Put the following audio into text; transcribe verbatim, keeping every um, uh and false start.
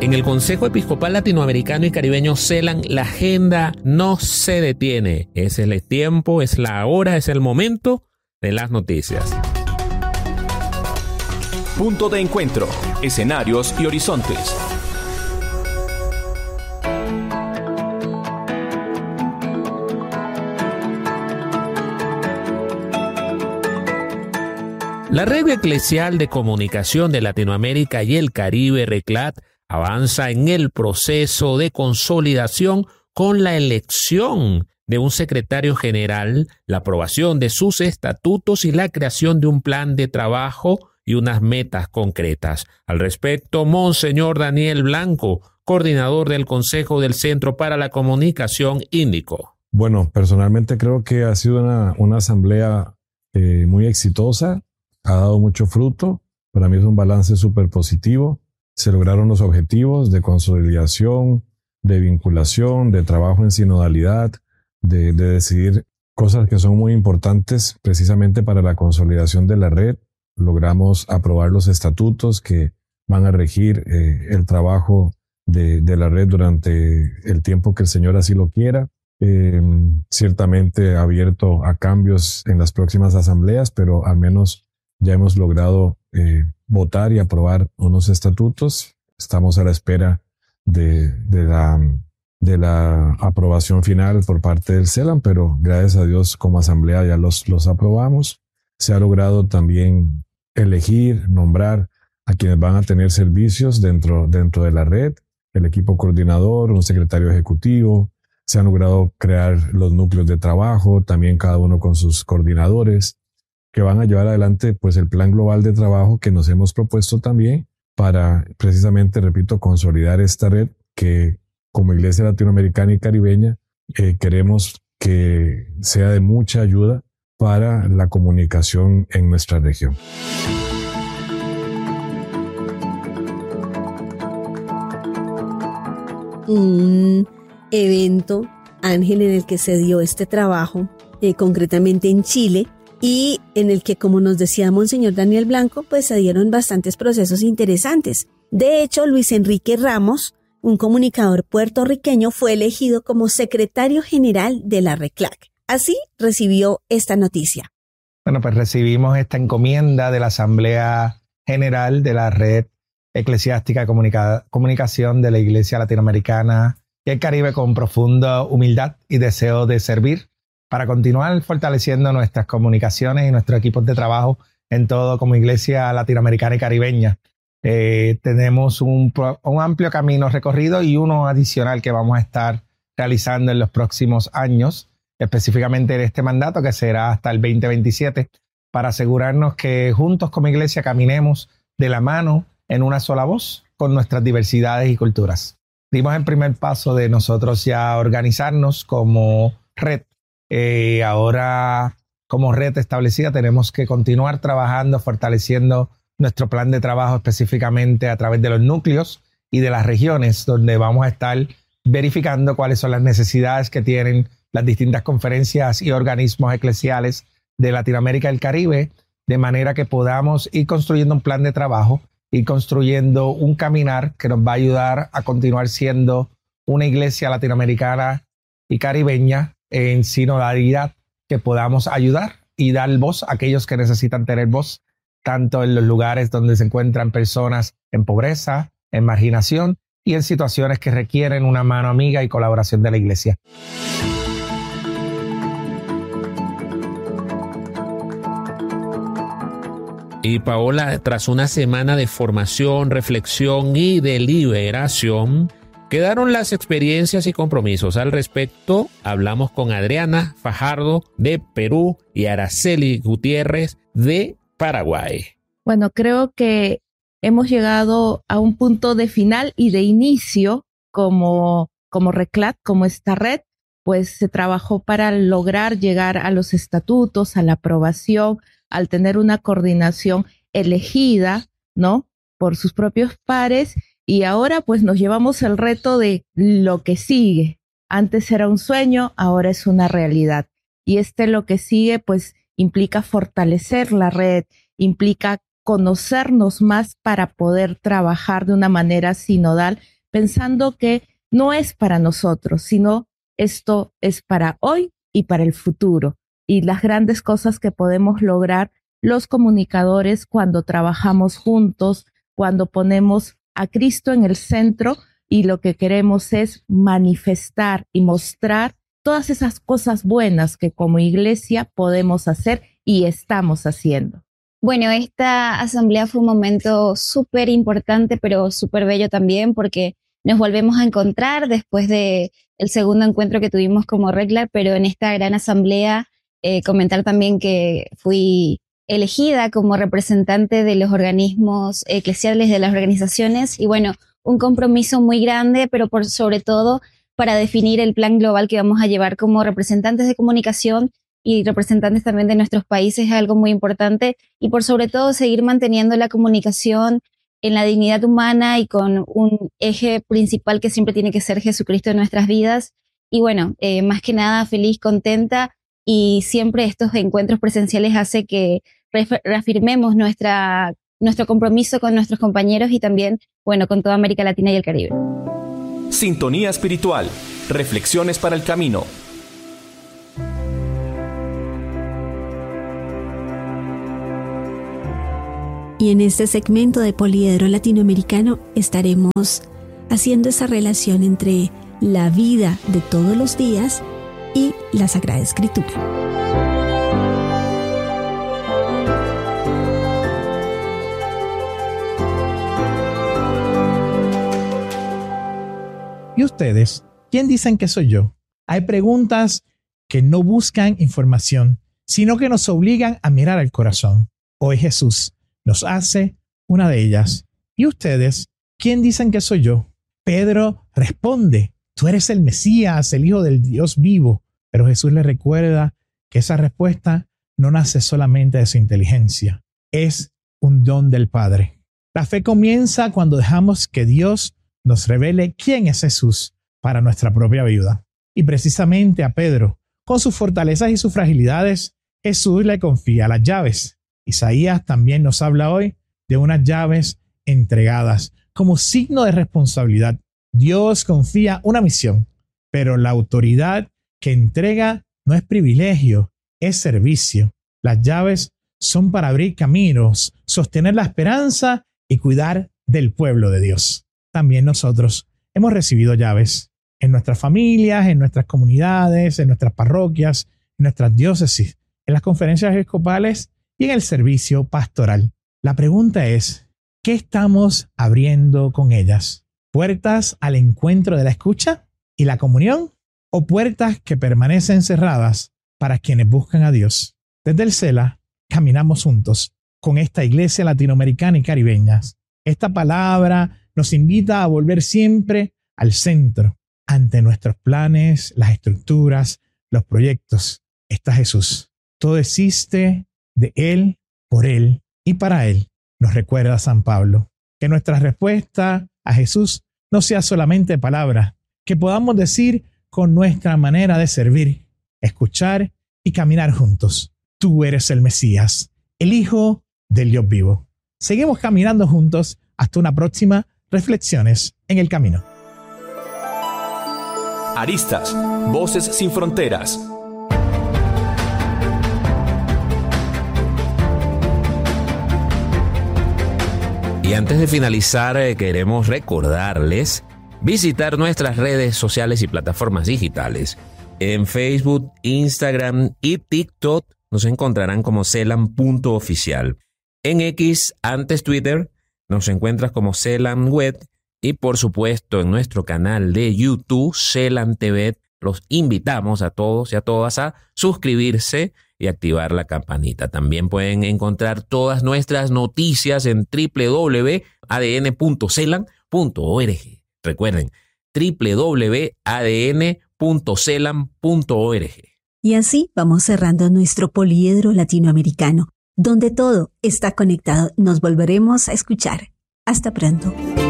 En el Consejo Episcopal Latinoamericano y Caribeño CELAM, la agenda no se detiene. Es el tiempo, es la hora, es el momento de las noticias. Punto de encuentro, escenarios y horizontes. La Red Eclesial de Comunicación de Latinoamérica y el Caribe, RECLAT, avanza en el proceso de consolidación con la elección de un secretario general, la aprobación de sus estatutos y la creación de un plan de trabajo y unas metas concretas. Al respecto, Monseñor Daniel Blanco, coordinador del Consejo del Centro para la Comunicación, indicó. Bueno, personalmente creo que ha sido una, una asamblea eh, muy exitosa. Ha dado mucho fruto. Para mí es un balance súper positivo. Se lograron los objetivos de consolidación, de vinculación, de trabajo en sinodalidad, de, de decidir cosas que son muy importantes precisamente para la consolidación de la red. Logramos aprobar los estatutos que van a regir eh, el trabajo de, de la red durante el tiempo que el Señor así lo quiera. Eh, ciertamente abierto a cambios en las próximas asambleas, pero al menos ya hemos logrado eh, votar y aprobar unos estatutos. Estamos a la espera de, de, la, de la aprobación final por parte del CELAM, pero gracias a Dios como asamblea ya los, los aprobamos. Se ha logrado también elegir, nombrar a quienes van a tener servicios dentro, dentro de la red, el equipo coordinador, un secretario ejecutivo. Se han logrado crear los núcleos de trabajo, también cada uno con sus coordinadores, que van a llevar adelante pues el plan global de trabajo que nos hemos propuesto también para precisamente, repito, consolidar esta red que como Iglesia Latinoamericana y Caribeña eh, queremos que sea de mucha ayuda para la comunicación en nuestra región. Un evento, Ángel, en el que se dio este trabajo, eh, concretamente en Chile, y en el que, como nos decía Monseñor Daniel Blanco, pues se dieron bastantes procesos interesantes. De hecho, Luis Enrique Ramos, un comunicador puertorriqueño, fue elegido como secretario general de la RECLAC. Así recibió esta noticia. Bueno, pues recibimos esta encomienda de la Asamblea General de la Red Eclesiástica Comunica- Comunicación de la Iglesia Latinoamericana y el Caribe con profunda humildad y deseo de servir para continuar fortaleciendo nuestras comunicaciones y nuestros equipos de trabajo en todo como Iglesia Latinoamericana y Caribeña. Eh, tenemos un, un amplio camino recorrido y uno adicional que vamos a estar realizando en los próximos años, específicamente en este mandato que será hasta el veinte veintisiete, para asegurarnos que juntos como Iglesia caminemos de la mano en una sola voz con nuestras diversidades y culturas. Dimos el primer paso de nosotros ya organizarnos como red. Eh, ahora, como red establecida, tenemos que continuar trabajando, fortaleciendo nuestro plan de trabajo específicamente a través de los núcleos y de las regiones, donde vamos a estar verificando cuáles son las necesidades que tienen las distintas conferencias y organismos eclesiales de Latinoamérica y el Caribe, de manera que podamos ir construyendo un plan de trabajo y construyendo un caminar que nos va a ayudar a continuar siendo una iglesia latinoamericana y caribeña en sinodalidad, que podamos ayudar y dar voz a aquellos que necesitan tener voz, tanto en los lugares donde se encuentran personas en pobreza, en marginación y en situaciones que requieren una mano amiga y colaboración de la iglesia. Y Paola, tras una semana de formación, reflexión y deliberación, quedaron las experiencias y compromisos. Al respecto, hablamos con Adriana Fajardo de Perú y Araceli Gutiérrez de Paraguay. Bueno, creo que hemos llegado a un punto de final y de inicio como, como RECLAT, como esta red, pues se trabajó para lograr llegar a los estatutos, a la aprobación, al tener una coordinación elegida, ¿no?, por sus propios pares. Y ahora pues nos llevamos el reto de lo que sigue. Antes era un sueño, ahora es una realidad. Y este lo que sigue pues implica fortalecer la red, implica conocernos más para poder trabajar de una manera sinodal, pensando que no es para nosotros, sino esto es para hoy y para el futuro. Y las grandes cosas que podemos lograr los comunicadores cuando trabajamos juntos, cuando ponemos a Cristo en el centro y lo que queremos es manifestar y mostrar todas esas cosas buenas que como iglesia podemos hacer y estamos haciendo. Bueno, esta asamblea fue un momento súper importante, pero súper bello también, porque nos volvemos a encontrar después de el segundo encuentro que tuvimos como Reclat, pero en esta gran asamblea eh, comentar también que fui elegida como representante de los organismos eclesiales, de las organizaciones, y bueno, un compromiso muy grande, pero por sobre todo para definir el plan global que vamos a llevar como representantes de comunicación y representantes también de nuestros países, es algo muy importante, y por sobre todo seguir manteniendo la comunicación en la dignidad humana y con un eje principal que siempre tiene que ser Jesucristo en nuestras vidas. Y bueno, eh, más que nada feliz, contenta, y siempre estos encuentros presenciales hace que reafirmemos nuestra, nuestro compromiso con nuestros compañeros y también, bueno, con toda América Latina y el Caribe. Sintonía espiritual, reflexiones para el camino. Y en este segmento de Poliedro Latinoamericano estaremos haciendo esa relación entre la vida de todos los días y la Sagrada Escritura. ¿Y ustedes? ¿Quién dicen que soy yo? Hay preguntas que no buscan información, sino que nos obligan a mirar al corazón. Hoy Jesús nos hace una de ellas. ¿Y ustedes? ¿Quién dicen que soy yo? Pedro responde, tú eres el Mesías, el Hijo del Dios vivo. Pero Jesús le recuerda que esa respuesta no nace solamente de su inteligencia, es un don del Padre. La fe comienza cuando dejamos que Dios nos revele quién es Jesús para nuestra propia vida. Y precisamente a Pedro, con sus fortalezas y sus fragilidades, Jesús le confía las llaves. Isaías también nos habla hoy de unas llaves entregadas como signo de responsabilidad. Dios confía una misión, pero la autoridad que entrega no es privilegio, es servicio. Las llaves son para abrir caminos, sostener la esperanza y cuidar del pueblo de Dios. También nosotros hemos recibido llaves en nuestras familias, en nuestras comunidades, en nuestras parroquias, en nuestras diócesis, en las conferencias episcopales y en el servicio pastoral. La pregunta es, ¿qué estamos abriendo con ellas? ¿Puertas al encuentro de la escucha y la comunión? ¿O puertas que permanecen cerradas para quienes buscan a Dios? Desde el CELA caminamos juntos con esta iglesia latinoamericana y caribeña. Esta palabra nos invita a volver siempre al centro. Ante nuestros planes, las estructuras, los proyectos, está Jesús. Todo existe de Él, por Él y para Él. Nos recuerda San Pablo. Que nuestra respuesta a Jesús no sea solamente palabra, que podamos decir con nuestra manera de servir, escuchar y caminar juntos. Tú eres el Mesías, el Hijo del Dios vivo. Seguimos caminando juntos hasta una próxima Reflexiones en el Camino. Aristas, Voces sin Fronteras. Y antes de finalizar, eh, queremos recordarles visitar nuestras redes sociales y plataformas digitales. En Facebook, Instagram y TikTok nos encontrarán como celan punto oficial. En X, antes Twitter, nos encuentras como Celan Web y por supuesto en nuestro canal de YouTube, Celan T V. Los invitamos a todos y a todas a suscribirse y activar la campanita. También pueden encontrar todas nuestras noticias en doble u doble u doble u punto a d n punto celan punto org. Recuerden, doble u doble u doble u punto a d n punto celan punto org. Y así vamos cerrando nuestro poliedro latinoamericano, donde todo está conectado. Nos volveremos a escuchar. Hasta pronto.